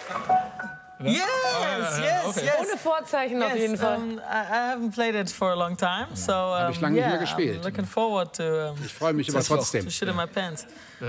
Yes, yes. Ohne Vorzeichen auf jeden Fall. I haven't played it for a long time, so Habe ich lange nicht mehr I'm gespielt. looking forward to. Ich freue mich aber trotzdem. To shit in my pants.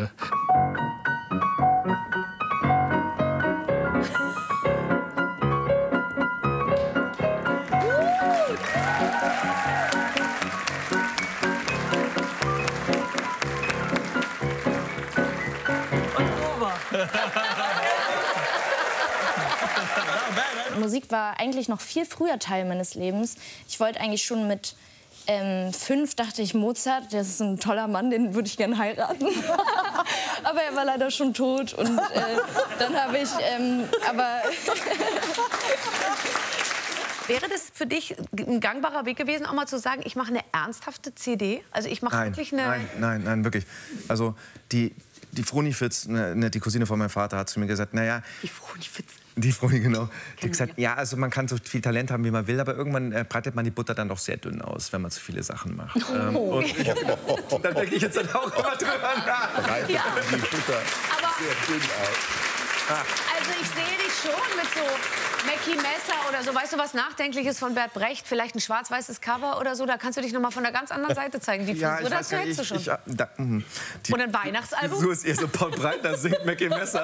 Musik war eigentlich noch viel früher Teil meines Lebens. Ich wollte eigentlich schon mit 5, dachte ich, Mozart, das ist ein toller Mann, den würde ich gerne heiraten. Aber er war leider schon tot und dann habe ich, Wäre das für dich ein gangbarer Weg gewesen, auch mal zu sagen, ich mache eine ernsthafte CD? Also ich mache wirklich eine... Nein, wirklich. Also die Froni Fitz, die Cousine von meinem Vater, hat zu mir gesagt, naja... Die Froni Fitz. Die Froni, genau. Die hat gesagt, ja, also man kann so viel Talent haben, wie man will, aber irgendwann breitet man die Butter dann doch sehr dünn aus, wenn man zu viele Sachen macht. Und da denke ich jetzt dann auch immer drüber nach. Breitet man die Butter Aber sehr dünn aus. also ich sehe dich schon mit so Mackie Messer oder so, weißt du, was Nachdenkliches von Bert Brecht, vielleicht ein schwarz-weißes Cover oder so, da kannst du dich noch mal von der ganz anderen Seite zeigen. Die Frisur, das hättest du schon. Und ein Weihnachtsalbum? So ist eher so Paul Breitner singt Mackie Messer.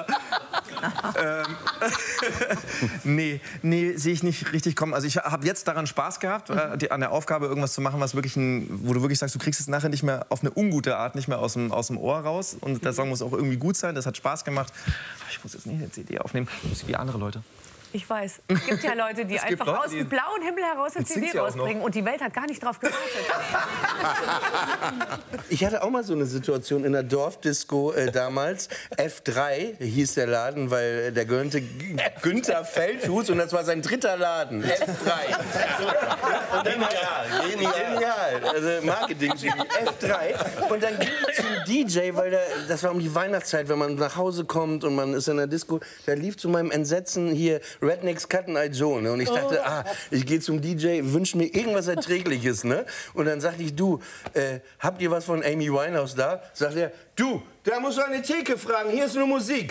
Nee, sehe ich nicht richtig kommen. Also ich habe jetzt daran Spaß gehabt, an der Aufgabe irgendwas zu machen, was wirklich wo du wirklich sagst, du kriegst es nachher nicht mehr auf eine ungute Art, nicht mehr aus dem Ohr raus. Und der Song muss auch irgendwie gut sein, das hat Spaß gemacht. Aber ich muss jetzt nicht eine CD aufnehmen, das ist wie andere Leute. Ich weiß. Es gibt ja Leute, die einfach Leute, aus dem blauen Himmel heraus eine CD rausbringen. Und die Welt hat gar nicht drauf gewartet. Ich hatte auch mal so eine Situation in der Dorfdisco damals. F3 hieß der Laden, weil der gehörte Günther Feldhus und das war sein dritter Laden. F3. Und dann, genial. Also Marketing F3. Und dann ging ich zum DJ, weil das war um die Weihnachtszeit, wenn man nach Hause kommt und man ist in der Disco. Da lief zu meinem Entsetzen hier Rednecks Cotton Eye Joe. Ne? Und ich dachte, ich gehe zum DJ, wünsche mir irgendwas Erträgliches. Ne? Und dann sagte ich, du, habt ihr was von Amy Winehouse da? Sagt er, du, da musst du eine Theke fragen, hier ist nur Musik.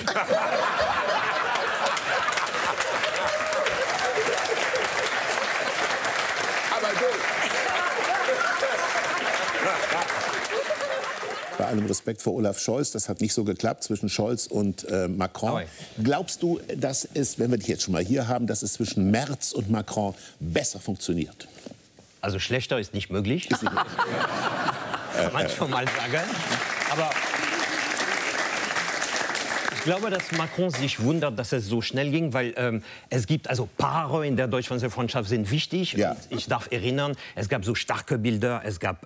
Aber gut. Bei allem Respekt vor Olaf Scholz, das hat nicht so geklappt zwischen Scholz und Macron. Glaubst du, dass es, wenn wir dich jetzt schon mal hier haben, dass es zwischen Merz und Macron besser funktioniert? Also schlechter ist nicht möglich. Kann man schon mal sagen. Aber ich glaube, dass Macron sich wundert, dass es so schnell ging, weil es gibt, also Paare in der deutsch-französischen Freundschaft sind wichtig. Ja. Ich darf erinnern, es gab so starke Bilder, es gab